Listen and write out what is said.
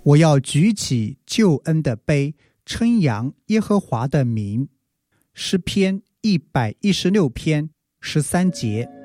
我要举起救恩的杯，称扬耶和华的名。诗篇116篇13节。